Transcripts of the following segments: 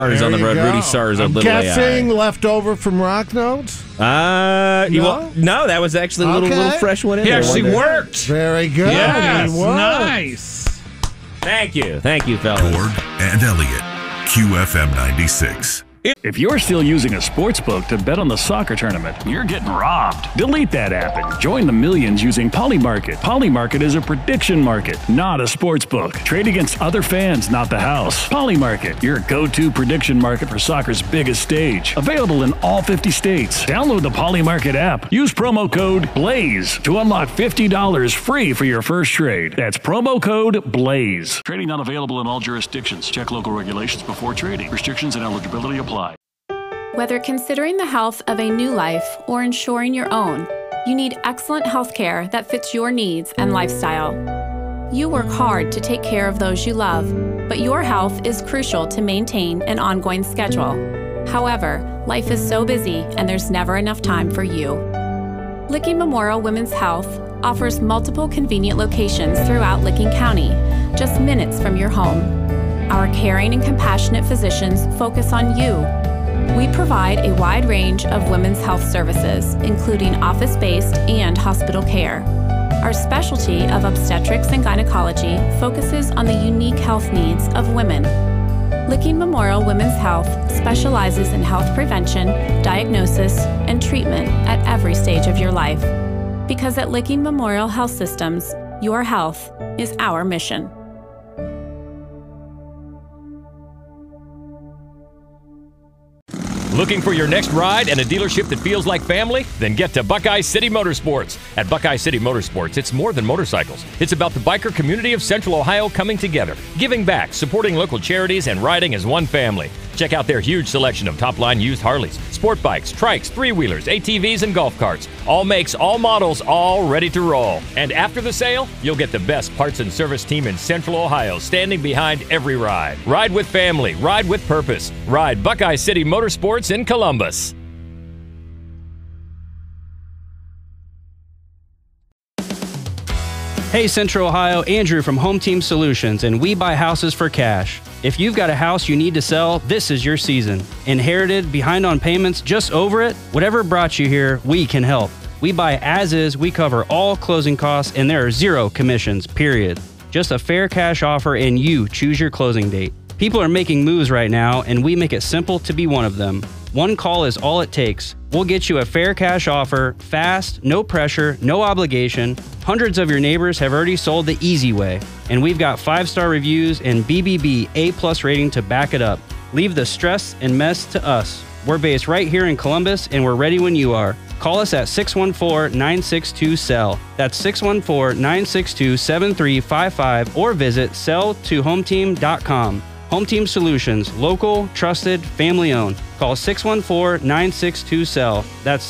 on the road. Go. Rudy Sarzo, I'm Little guessing AI. leftover from Rock Notes? No, that was actually a little fresh one in He there. actually worked. Very good. Yes, He worked. nice. Thank you, fellas. Borg and Elliott, QFM 96. If you're still using a sportsbook to bet on the soccer tournament, you're getting robbed. Delete that app and join the millions using Polymarket. Polymarket is a prediction market, not a sportsbook. Trade against other fans, not the house. Polymarket, your go-to prediction market for soccer's biggest stage. Available in all 50 states. Download the Polymarket app. Use promo code BLAZE to unlock $50 free for your first trade. That's promo code BLAZE. Trading not available in all jurisdictions. Check local regulations before trading. Restrictions and eligibility apply. Whether considering the health of a new life or ensuring your own, you need excellent health care that fits your needs and lifestyle. You work hard to take care of those you love, but your health is crucial to maintain an ongoing schedule. However, life is so busy and there's never enough time for you. Licking Memorial Women's Health offers multiple convenient locations throughout Licking County, just minutes from your home. Our caring and compassionate physicians focus on you. We provide a wide range of women's health services, including office-based and hospital care. Our specialty of obstetrics and gynecology focuses on the unique health needs of women. Licking Memorial Women's Health specializes in health prevention, diagnosis, and treatment at every stage of your life. Because at Licking Memorial Health Systems, your health is our mission. Looking for your next ride and a dealership that feels like family? Then get to Buckeye City Motorsports. At Buckeye City Motorsports, it's more than motorcycles. It's about the biker community of Central Ohio coming together, giving back, supporting local charities, and riding as one family. Check out their huge selection of top-line used Harleys, sport bikes, trikes, three-wheelers, ATVs, and golf carts. All makes, all models, all ready to roll. And after the sale, you'll get the best parts and service team in Central Ohio standing behind every ride. Ride with family. Ride with purpose. Ride Buckeye City Motorsports in Columbus. Hey Central Ohio, Andrew from Home Team Solutions, and we buy houses for cash. If you've got a house you need to sell, this is your season. Inherited, behind on payments, just over it? Whatever brought you here, we can help. We buy as is, we cover all closing costs, and there are zero commissions, period. Just a fair cash offer and you choose your closing date. People are making moves right now, and we make it simple to be one of them. One call is all it takes. We'll get you a fair cash offer, fast, no pressure, no obligation. Hundreds of your neighbors have already sold the easy way, and we've got 5-star reviews and BBB A+ rating to back it up. Leave the stress and mess to us. We're based right here in Columbus, and we're ready when you are. Call us at 614-962-SELL. That's 614-962-7355 or visit selltohometeam.com. Home Team Solutions, local, trusted, family-owned. Call 614-962-SELL. That's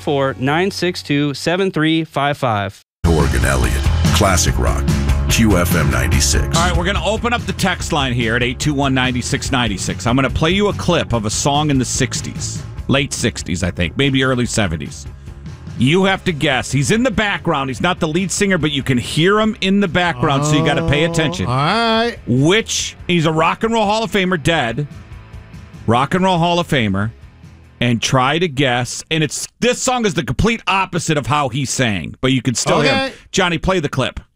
614-962-7355. Borg and Elliott, Classic Rock, QFM 96. All right, we're going to open up the text line here at 821-9696. I'm going to play you a clip of a song in the 60s. Late 60s, I think. Maybe early 70s. You have to guess. He's in the background. He's not the lead singer, but you can hear him in the background, so you got to pay attention. All right. He's a Rock and Roll Hall of Famer, dead. Rock and Roll Hall of Famer. And try to guess. And this song is the complete opposite of how he sang, but you can still hear him. Johnny, play the clip.